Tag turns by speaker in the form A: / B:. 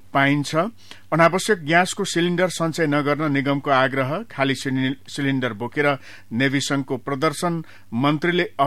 A: पाइन्छ। अनावश्यक ग्यासको सिलिण्डर सञ्चय नगर्न निगमको आग्रह, खाली सिलिण्डर बोकेर नेभी संघको प्रदर्शन, मन्त्रीले